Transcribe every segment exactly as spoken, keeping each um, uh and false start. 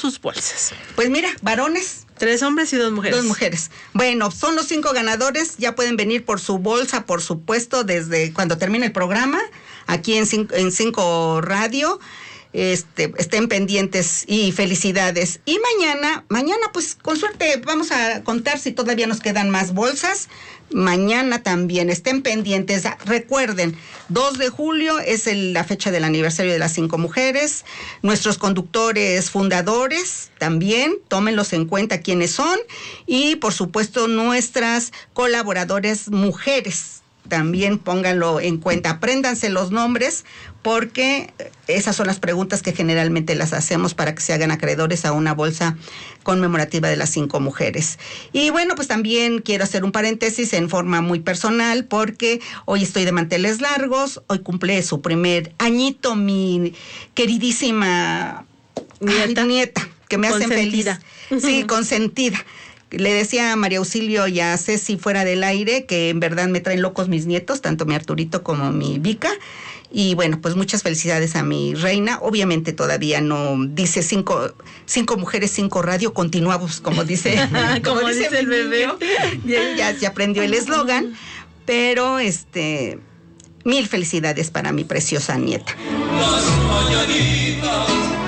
sus bolsas. Pues mira, varones. Tres hombres y dos mujeres. Dos mujeres. Bueno, son los cinco ganadores. Ya pueden venir por su bolsa, por supuesto, desde cuando termine el programa, aquí en Cinco, en Cinco Radio. Este, estén pendientes y felicidades. Y mañana, mañana pues con suerte vamos a contar si todavía nos quedan más bolsas. Mañana también estén pendientes. Recuerden, dos de julio es el, la fecha del aniversario de las cinco mujeres. Nuestros conductores fundadores también, tómenlos en cuenta quiénes son. Y por supuesto nuestras colaboradoras mujeres. También pónganlo en cuenta, apréndanse los nombres, porque esas son las preguntas que generalmente las hacemos para que se hagan acreedores a una bolsa conmemorativa de las cinco mujeres. Y bueno, pues también quiero hacer un paréntesis en forma muy personal, porque hoy estoy de manteles largos, hoy cumple su primer añito mi queridísima nieta, ay, nieta que me hace feliz. Sí, consentida. Le decía a María Auxilio y a Ceci fuera del aire que en verdad me traen locos mis nietos, tanto mi Arturito como mi Vika. Y bueno, pues muchas felicidades a mi reina. Obviamente todavía no dice cinco, cinco mujeres, cinco radio, continuamos, como dice, como, como dice, dice el bebé. Ya, ya se aprendió el eslogan, pero este, mil felicidades para mi preciosa nieta. Las mañanitas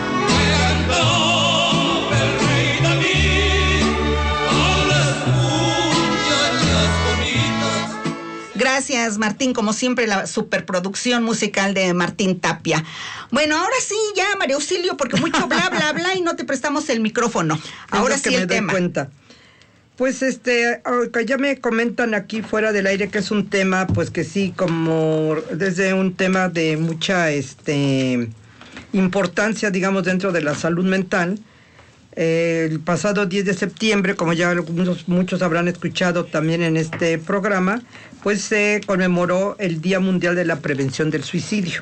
Gracias, Martín, como siempre, la superproducción musical de Martín Tapia. Bueno, ahora sí, ya, María Auxilio, porque mucho bla, bla, bla y no te prestamos el micrófono. Ahora sí el tema. Cuenta. Pues este, ya me comentan aquí fuera del aire que es un tema, pues que sí, como desde un tema de mucha este importancia, digamos, dentro de la salud mental. Eh, el pasado diez de septiembre, como ya muchos, muchos habrán escuchado también en este programa, pues se conmemoró el Día Mundial de la Prevención del Suicidio,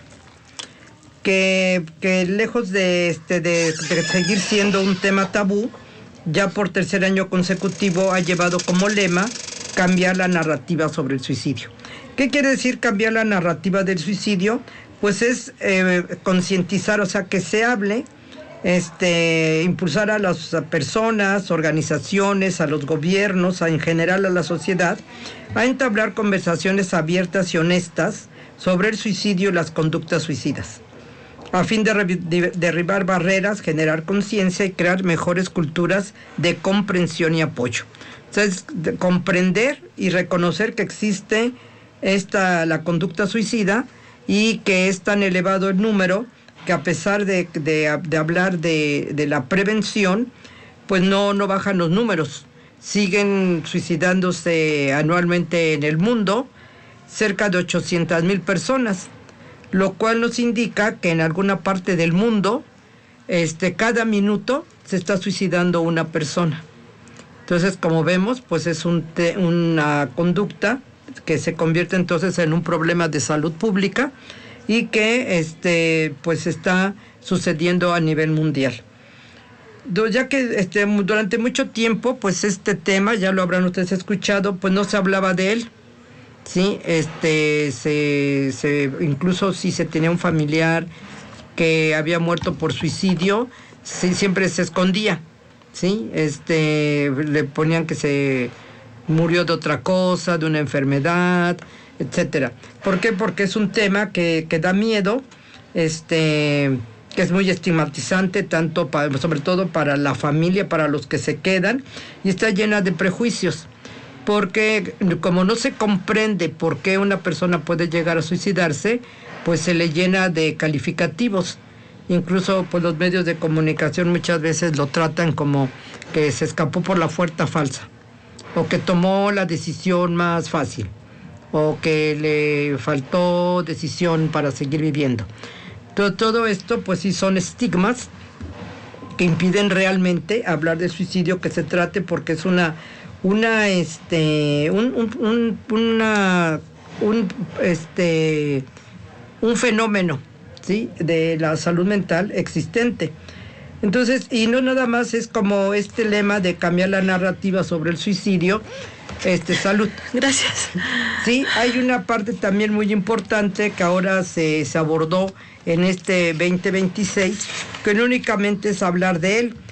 que, que lejos de, este, de, de seguir siendo un tema tabú, ya por tercer año consecutivo ha llevado como lema cambiar la narrativa sobre el suicidio. ¿Qué quiere decir cambiar la narrativa del suicidio? Pues es eh, concientizar, o sea, que se hable, Este, impulsar a las personas, organizaciones, a los gobiernos, a, en general a la sociedad, a entablar conversaciones abiertas y honestas sobre el suicidio y las conductas suicidas, a fin de, de derribar barreras, generar conciencia y crear mejores culturas de comprensión y apoyo. Entonces, de comprender y reconocer que existe esta, la conducta suicida y que es tan elevado el número que a pesar de, de, de hablar de, de la prevención, pues no, no bajan los números. Siguen suicidándose anualmente en el mundo cerca de ochocientas mil personas, lo cual nos indica que en alguna parte del mundo, este, cada minuto se está suicidando una persona. Entonces, como vemos, pues es un te, una conducta que se convierte entonces en un problema de salud pública y que este pues está sucediendo a nivel mundial. Ya que este, durante mucho tiempo, pues este tema, ya lo habrán ustedes escuchado, pues no se hablaba de él, ¿sí? Este, se, se, incluso si se tenía un familiar que había muerto por suicidio, sí, siempre se escondía, ¿sí? Este, le ponían que se murió de otra cosa, de una enfermedad, etcétera. ¿Por qué? Porque es un tema que, que da miedo, este, que es muy estigmatizante, tanto para, sobre todo para la familia, para los que se quedan, y está llena de prejuicios, porque como no se comprende por qué una persona puede llegar a suicidarse, pues se le llena de calificativos. Incluso pues los medios de comunicación muchas veces lo tratan como que se escapó por la puerta falsa, o que tomó la decisión más fácil, o que le faltó decisión para seguir viviendo. Todo, todo esto, pues sí, son estigmas que impiden realmente hablar de suicidio, que se trate, porque es una, una, este, un, un, un, una, un, este, un fenómeno, ¿sí?, de la salud mental existente. Entonces, y no nada más es como este lema de cambiar la narrativa sobre el suicidio, este, salud. Gracias. Sí, hay una parte también muy importante que ahora se, se abordó en este veinte veintiséis, que no únicamente es hablar de él,